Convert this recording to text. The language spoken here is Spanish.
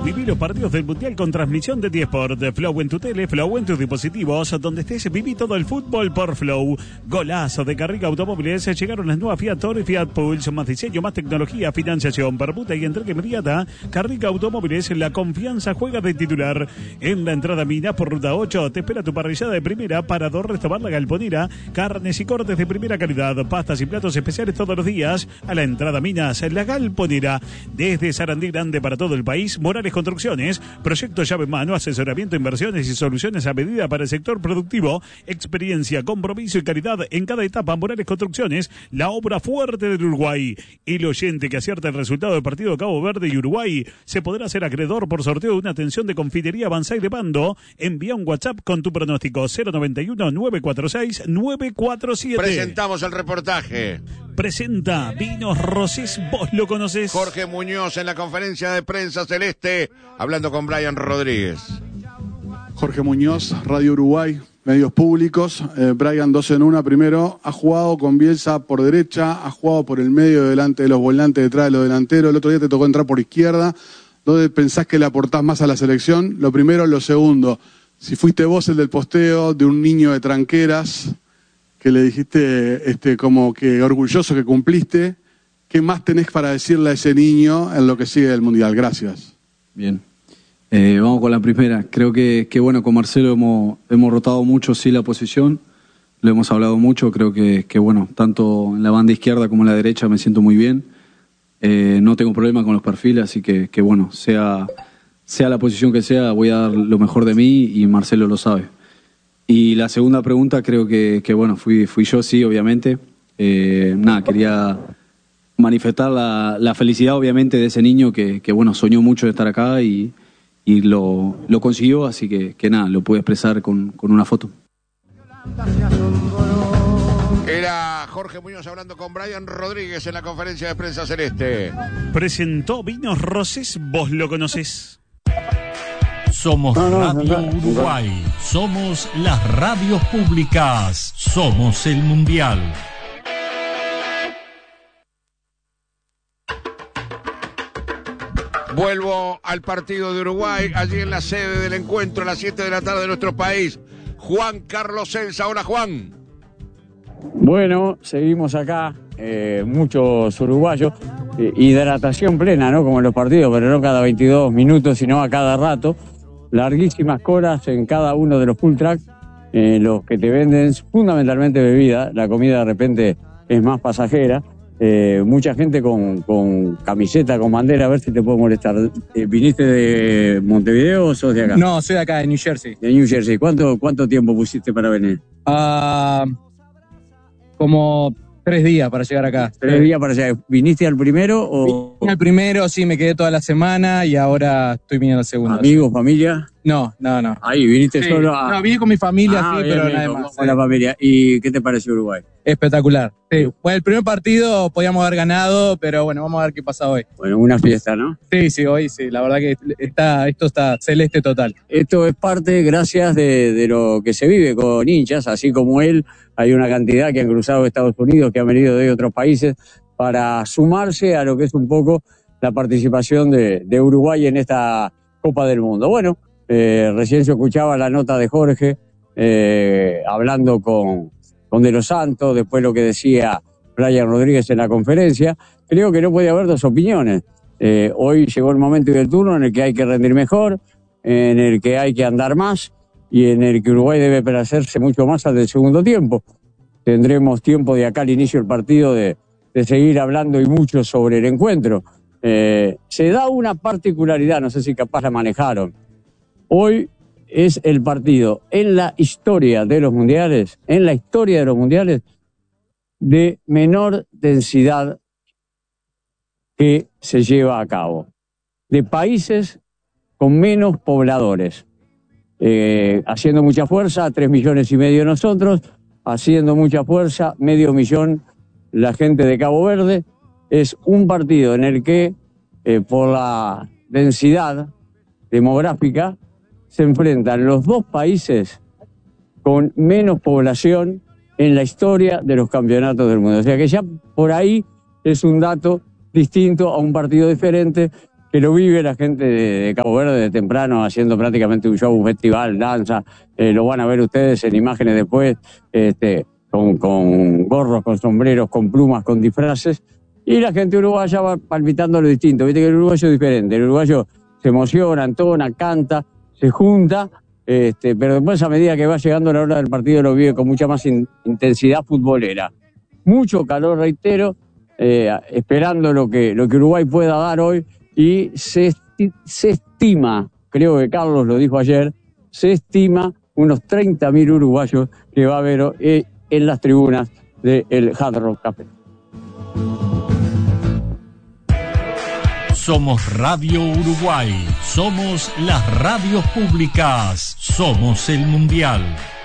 Viví los partidos del Mundial con transmisión de Diesport. Flow en tu tele, Flow en tus dispositivos. Donde estés, viví todo el fútbol por Flow. Golazo de Carriga Automóviles. Llegaron las nuevas Fiat Toro y Fiat Pulse. Más diseño, más tecnología, financiación, permuta y entrega inmediata. Carriga Automóviles, la confianza juega de titular. En la entrada Minas por Ruta 8 te espera tu parrillada de primera, parador, restaurar La Galponera, carnes y cortes de primera calidad, pastas y platos especiales todos los días. A la entrada Minas, La Galponera. Desde Sarandí Grande para todo el país, Morales Construcciones, proyecto llave en mano, asesoramiento, inversiones y soluciones a medida para el sector productivo, experiencia, compromiso y calidad en cada etapa. Morales Construcciones, la obra fuerte del Uruguay. El oyente que acierta el resultado del partido de Cabo Verde y Uruguay se podrá hacer acreedor por sorteo de una atención de confitería Banzai de Pando. Envía un WhatsApp con tu pronóstico 091-946-947. Presentamos el reportaje. Presenta Vinos Rosés, vos lo conocés. Jorge Muñoz en la conferencia de prensa celeste, hablando con Brian Rodríguez. Jorge Muñoz, Radio Uruguay, medios públicos. Brian, 2 en 1 primero. Ha jugado con Bielsa por derecha, ha jugado por el medio, delante de los volantes, detrás de los delanteros. El otro día te tocó entrar por izquierda. ¿Dónde pensás que le aportás más a la selección? Lo primero. Lo segundo, si fuiste vos el del posteo de un niño de Tranqueras, que le dijiste como que orgulloso que cumpliste, ¿qué más tenés para decirle a ese niño en lo que sigue del Mundial? Gracias. Bien. Vamos con la primera. Creo que bueno, con Marcelo hemos rotado mucho, sí, la posición. Lo hemos hablado mucho. Creo que bueno, tanto en la banda izquierda como en la derecha me siento muy bien. No tengo problema con los perfiles, así que bueno, sea la posición que sea, voy a dar lo mejor de mí y Marcelo lo sabe. Y la segunda pregunta, creo que bueno, fui yo, sí, obviamente. Quería manifestar la felicidad, obviamente, de ese niño que bueno, soñó mucho de estar acá y lo consiguió, así que nada, lo pude expresar con una foto. Era Jorge Muñoz hablando con Brian Rodríguez en la conferencia de prensa celeste. Presentó Vinos Rosés, vos lo conocés. Somos Radio Uruguay, somos las radios públicas, somos el Mundial. Vuelvo al partido de Uruguay, allí en la sede del encuentro a las 7 de la tarde de nuestro país. Juan Carlos Celsa, hola Juan. Bueno, seguimos acá, muchos uruguayos, hidratación plena, ¿no? Como en los partidos, pero no cada 22 minutos, sino a cada rato. Larguísimas colas en cada uno de los full track, los que te venden fundamentalmente bebida, la comida de repente es más pasajera. Mucha gente con camiseta, con bandera, a ver si te puedo molestar. ¿Viniste de Montevideo o sos de acá? No, soy de acá, de New Jersey. De New Jersey. ¿Cuánto tiempo pusiste para venir? Como 3 días para llegar acá. 3 días para llegar. ¿Viniste al primero o...? Al primero, sí, me quedé toda la semana y ahora estoy viniendo al segundo. ¿Amigos, familia? No. Ahí, viniste sí, solo a... No, vine con mi familia, sí, bien, pero nada más. Con la familia. ¿Y qué te pareció Uruguay? Espectacular. Sí. Bueno, el primer partido podíamos haber ganado, pero bueno, vamos a ver qué pasa hoy. Bueno, una fiesta, ¿no? Sí, hoy sí. La verdad que esto está celeste total. Esto es parte, gracias, de lo que se vive con hinchas, así como él. Hay una cantidad que han cruzado Estados Unidos, que han venido de otros países, para sumarse a lo que es un poco la participación de Uruguay en esta Copa del Mundo. Bueno, recién se escuchaba la nota de Jorge, hablando con De los Santos, después lo que decía Brian Rodríguez en la conferencia. Creo que no puede haber dos opiniones. Hoy llegó el momento y el turno en el que hay que rendir mejor, en el que hay que andar más y en el que Uruguay debe parecerse mucho más al del segundo tiempo. Tendremos tiempo de acá al inicio del partido de seguir hablando y mucho sobre el encuentro. Se da una particularidad, no sé si capaz la manejaron. Hoy es el partido en la historia de los mundiales, de menor densidad que se lleva a cabo, de países con menos pobladores, haciendo mucha fuerza, 3,5 millones nosotros, haciendo mucha fuerza, 500,000 la gente de Cabo Verde. Es un partido en el que, por la densidad demográfica, se enfrentan los dos países con menos población en la historia de los campeonatos del mundo. O sea que ya por ahí es un dato distinto a un partido diferente que lo vive la gente de Cabo Verde de temprano, haciendo prácticamente un show, un festival, danza. Lo van a ver ustedes en imágenes después, con gorros, con sombreros, con plumas, con disfraces. Y la gente uruguaya va palpitando lo distinto. Viste que el uruguayo es diferente. El uruguayo se emociona, entona, canta, se junta, pero después a medida que va llegando la hora del partido lo vive con mucha más intensidad futbolera. Mucho calor, reitero, esperando lo que Uruguay pueda dar hoy, y se estima, creo que Carlos lo dijo ayer, se estima unos 30.000 uruguayos que va a haber en las tribunas del Hard Rock Café. Somos Radio Uruguay, somos las radios públicas, somos el Mundial.